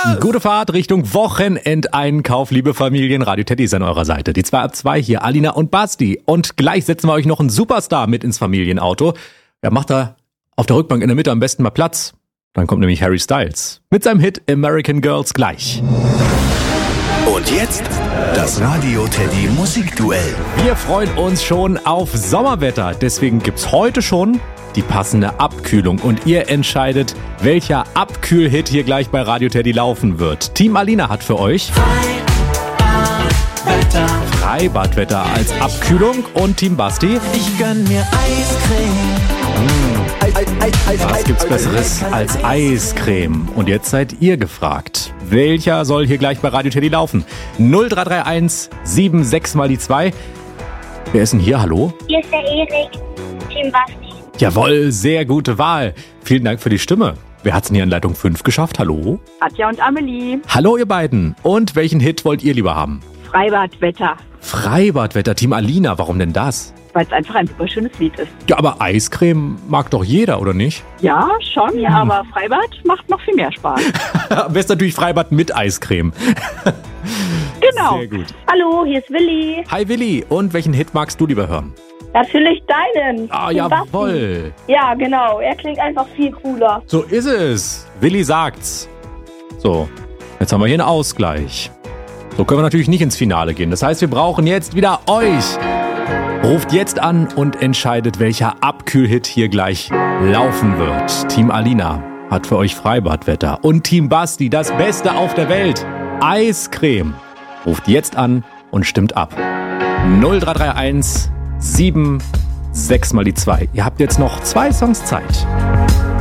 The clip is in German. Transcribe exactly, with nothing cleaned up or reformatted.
Gute Fahrt Richtung Wochenendeinkauf, liebe Familien. Radio Teddy ist an eurer Seite. Die zwei ab zwei hier, Alina und Basti. Und gleich setzen wir euch noch einen Superstar mit ins Familienauto. Ja, macht da auf der Rückbank in der Mitte am besten mal Platz. Dann kommt nämlich Harry Styles mit seinem Hit American Girls gleich. Und jetzt das Radio Teddy Musikduell. Wir freuen uns schon auf Sommerwetter. Deswegen gibt's heute schon die passende Abkühlung. Und ihr entscheidet, welcher Abkühlhit hier gleich bei Radio Teddy laufen wird. Team Alina hat für euch Freibadwetter, Freibadwetter als Abkühlung. Und Team Basti, ich gönn mir Eiscreme. Was gibt's Besseres als Eiscreme? Und jetzt seid ihr gefragt. Welcher soll hier gleich bei Radio Teddy laufen? null drei drei eins sieben sechs mal die zwei. Wer ist denn hier? Hallo? Hier ist der Erik, Team Basti. Jawohl, sehr gute Wahl. Vielen Dank für die Stimme. Wer hat's denn hier in Leitung fünf geschafft? Hallo? Katja und Amelie. Hallo ihr beiden. Und welchen Hit wollt ihr lieber haben? Freibadwetter. Freibadwetter, Team Alina. Warum denn das? Weil es einfach ein super schönes Lied ist. Ja, aber Eiscreme mag doch jeder, oder nicht? Ja, schon, ja, aber Freibad macht noch viel mehr Spaß. Am besten natürlich Freibad mit Eiscreme. Genau. Sehr gut. Hallo, hier ist Willi. Hi Willi. Und welchen Hit magst du lieber hören? Natürlich deinen. Ah, Team jawohl. Basti. Ja, genau. Er klingt einfach viel cooler. So ist es. Willi sagt's. So, jetzt haben wir hier einen Ausgleich. So können wir natürlich nicht ins Finale gehen. Das heißt, wir brauchen jetzt wieder euch. Ruft jetzt an und entscheidet, welcher Abkühlhit hier gleich laufen wird. Team Alina hat für euch Freibadwetter. Und Team Basti, das Beste auf der Welt, Eiscreme. Ruft jetzt an und stimmt ab. null drei drei eins sieben sechs mal die zwei. Ihr habt jetzt noch zwei Songs Zeit.